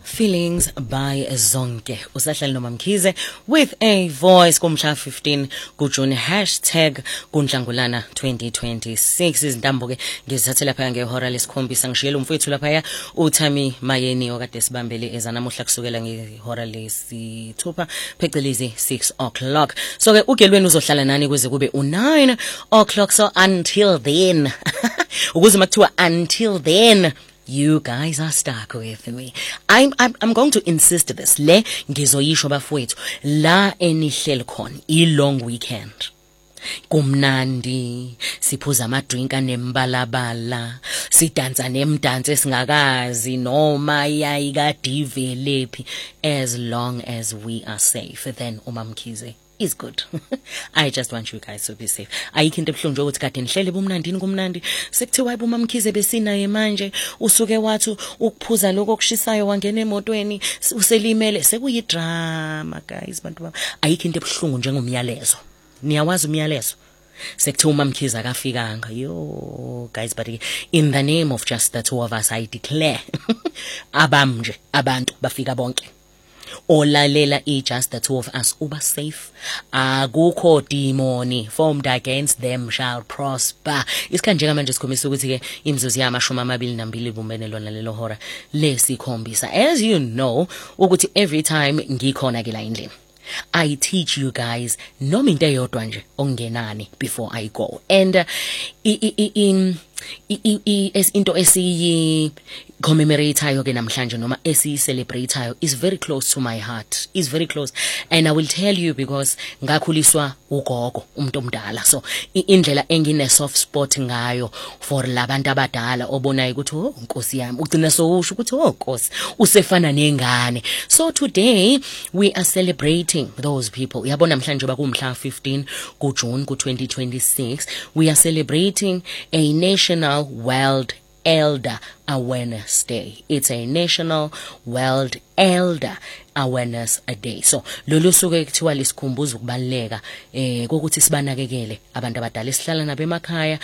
Feelings by Zonke. Usahlala noma Mkhize with a voice kumsha 15 kuJune #kunhlangulana 2026. Izintambo ke ngizithathe lapha ngehora lesikhombisa ngishiyela umfowethu lapha uThami Mayeni okade sibambele ezanamuhla kusukela ngehora lesithupha phecelezi 6 o'clock. So ke ugelweni uzohlala nani kuze kube u9 o'clock, so until then ukuze makuthiwa until then you guys are stuck with me. I'm going to insist this. Le ngizoyisho bafowethu la enihleli khona I long weekend. Kumnandi siphuza ama drink anembalabala, sidansa nemdanso esingakazi noma yayika develop, as long as we are safe then uMamkhize is good. I just want you guys to be safe. Ayikho into ebuhlungu ukuthi kade nihlele bomnandini kumnandi sekuthiwa uMamkhize besinaye manje usuke wathi ukuphuza lokho okushisayo wangena emotweni uselimele sekuyidrama guys bantu baba. Ayikho into ebuhlungu njengomyalezo. Niyawazi umyalezo sekuthiwa uMamkhize akafikanga. Yo guys, but in the name of just the two of us I declare abamje abantu bafika bonke olalela just the two of us uba safe. Akukho demoni formed against them shall prosper. Isikanje manje sikhombisa ukuthi ke imzuzu yamashumi amabili nambili bumbene lona lelo hora lesikhombisa. As you know ukuthi every time ngikhona ke la endlini I teach you guys noma into eyodwa nje ongenani before I go, and into esiyi commemorate ke namhlanje noma esi celebrate is very close to my heart, is very close, and I will tell you because ngakhuliswa ugogo umuntu omdala, so indlela engine soft spot ngayo for labantu abadala obonayo ukuthi oh Nkosi yami ugcina sowusho ukuthi oh Nkosi usefana nengane. So today we are celebrating those people. Uyabona namhlanje bakumhla 15 kuJune ku2026 we are celebrating a National World Elder Awareness Day. It's a National World Elder Awareness Day. So lolu suku kuthiwa lisikhumbuza ukubaleka kokuthi sibanakekele abantu abadala esihlala nabo emakhaya,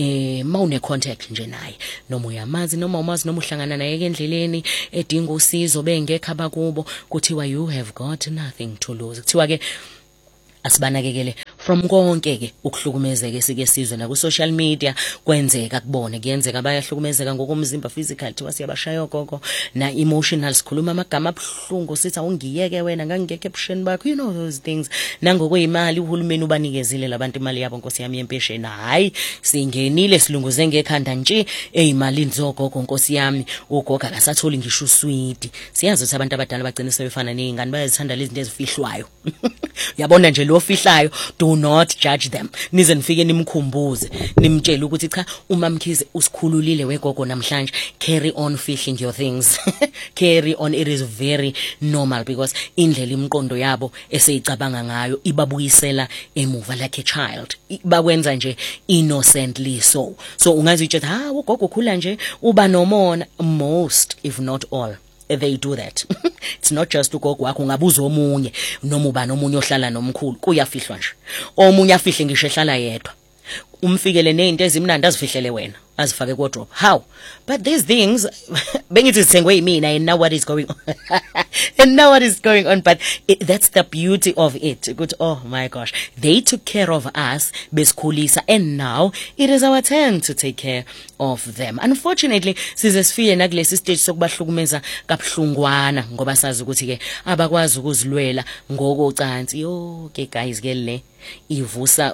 mawune contact nje naye noma uyamazi noma umazi noma uhlangana naye endleleni edinga usizo bengekho abakubo, kuthiwa you have got nothing to lose. Kuthiwa ke asibanakekele from konke ke ukuhlukumezeka sike sizwe na ku social media kwenzeka kubone kuyenzeka bayahlukumezeka ngokomzimba physical thiwa siyabashaya gogo na emotional, sikhuluma amagama abhlungu sithi awungiyeke wena ngangekho ebusheni bakho, you know those things. Nangokwezimali uhulumeni ubanikezile labantu imali yabo Nkosi yami yempesheni, hayi singenile silunguze ngekhanda nje ezimalini zogogo Nkosi yami ugogo akasatholi ngisho uswidi. Siyazi ukuthi abantu abadala bagcina sebefana nezingane bayazithanda lezi zinto ezifihlwayo. Uyabona nje lo fihlayo, do not judge them. Nize nifike nimkhumbuze nimtshela ukuthi cha uMamkhize usikhululile wegogo namhlanje, carry on fishing your things. Carry on, it is very normal because indlela imqondo yabo eseyicabanga ngayo ibabuyisela emuva like a child. Bakwenza nje innocently so ungazi ukuthi ugogo khula nje uba nomona. Most if not all they do that. It's not just ugogo wakho, ungabuza omunye noma uba nomunye ohlala nomkhulu kuyafihlwa nje, omunye afihle ngisho ehlala yedwa umfikele nezinto ezimnandi azifihlele wena azifake ku wardrobe. How? But these things bengithi sithengwe yimina and now what is going on. And now what is going on, but that's the beauty of it. Good, oh my gosh, they took care of us besikhulisa and now it is our turn to take care of them. Unfortunately size sifike nakulesi stage sokubahlukumeza kabhlungwana ngoba sazi ukuthi ke abakwazi ukuzilwela ngokocansi. Yo ke guys ke le ivusa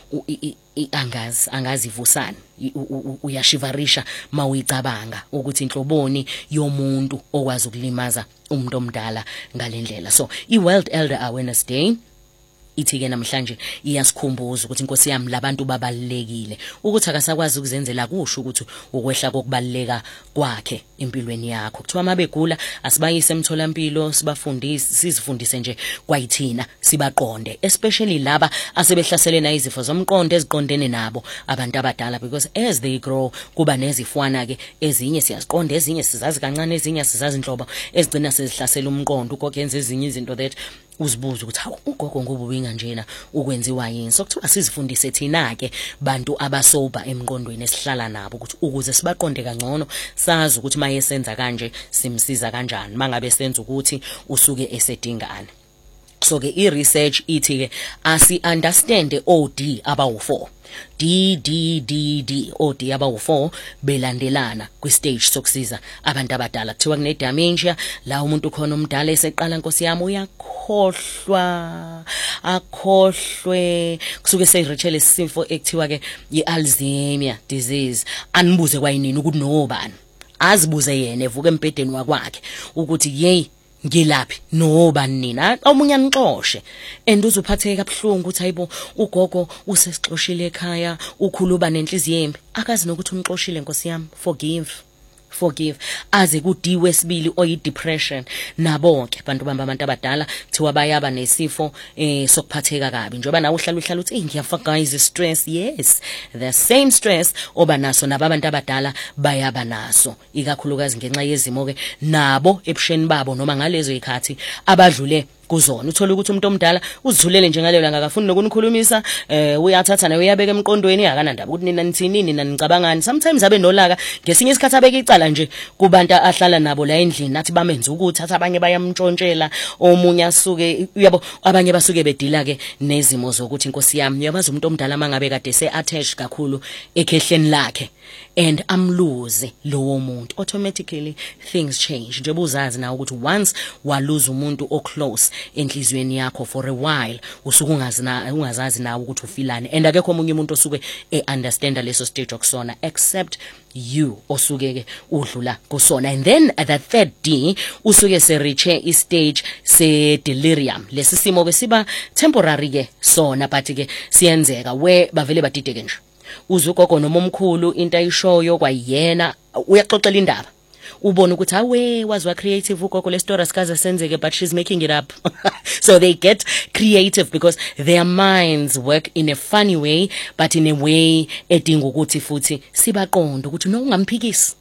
angazi ivusana uyashivarisha mawuyicabanga ukuthi inhloboni yomuntu okwazi ukulimaza umuntu omdala ngalendlela. So iWorld Elder Awareness Day ithi ke namhlanje iyasikhumbuza ukuthi Nkosi yami labantu babalekile, ukuthi akasakwazi ukuzenzela kusho ukuthi ukwehla kokubaleka kwakhe empilweni yakho. Kuthiwa mabegula asibayise emtholampilo sibafundise, sizifundise nje kwayithina sibaqonde, especially laba asebehlasele na izifo zomqondo eziqondene nabo abantu abadala, because as they grow kuba nezifwana ke ezinye siyaziqonda, ezinye sizazi kancane, ezinye sizazi inhlobo ezigcina sezihlasela umqondo ukokuyenza ezinye izinto that uzibuza ukuthi hawu ugogo ngoba ubinganjena ukwenziwa yini. So kuthiwa sizifundise thina ke bantu abasoba emqondweni esihlala nabo ukuthi ukuze sibaqonde kangcono sazi ukuthi maye senza kanje simsiza kanjani mangabe senza ukuthi usuke esedingana. So ke i-research ithi ke asi understand OD abawu4 D OD abawu4 belandelana kwi-stage sokusiza abantu abadala. Kuthiwa kune dementia la umuntu khona omdala eseqala Nkosi yami uyakhohlwa akhohlwe kusuke seyirechele isifo ekuthiwa ke i-Alzheimer disease. Anibuze kwayinini ukuthi nobani azibuze yena evuka empedeni wakwakhe ukuthi hey ngilaphi noba nina omunye anixoxe and uzuphatheka kabuhlungu ukuthi hayibo ugogo usesixoshile ekhaya ukhuluba nenhliziyo yembi akazi nokuthi umxoshile Nkosi yami forgive aze kudi wesibili oyi depression nabonke abantu abantu abadala thiwa bayaba nesifo sokuphatheka kabi njoba nawe uhlala uthi ngiyafa guys stress. Yes, the same stress oba naso nabantu abadala bayaba naso ikakhulukazi ngenxa yezimo ke nabo ebusheni babo noma ngalezo ikhathi abadlule kuzona. Uthola ukuthi umuntu omdala uzithulele njengalelo angakafuni nokunikhulumisa uyathatha nawe uyabeka emqondweni akanandaba ukuthi nina nithini nina nicabangani. Sometimes abe nolaka ngesinye isikhathi abeka icala nje kubantu ahlala nabo la endlini nathi bamenza ukuthi abanye bayamtshontshela omunye asuke uyabo abanye basuke bedila ke nezimo zokuthi Nkosi yami uyabaza umuntu omdala mangabe kade se attach kakhulu ekhehleni lakhe and amlose lowo muntu automatically things change. Nje buzazi na ukuthi once walose umuntu oclose enhlizweni yakho for a while usuke ungazazi nawe ukuthi ufilane and akekho omunye umuntu osuke understand leso stage okusona except you osuke ke udlula kusona. And then at the third D usuke se reach I stage se delirium. Lesi simo ke siba temporary ke sona but ke siyenzeka we bavele badideke nje uzugogo noma omkhulu into ayishoyo kwayena uyaxoxela indaba ubona ukuthi awe wazwa creative ugogo le story sikaze senzeke but she's making it up. So they get creative because their minds work in a funny way but in a way edinga ukuthi futhi sibaqonde ukuthi no ungamphikisi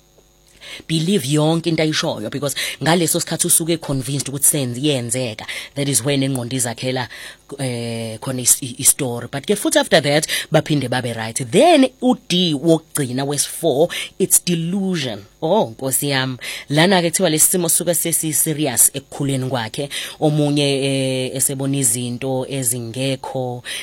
believe yonke into ayishoyo because ngaleso sikhathi usuke convinced ukuthi yenzeka. That is when engqondo izakhela khona story but ke futhi after that baphinde babe right. Then uD wokugcina wes4 it's delusion. Nkosi yami lana ke kuthiwa lesimo suka sesi serious ekukhuleni kwakhe omunye esebona izinto ezingekho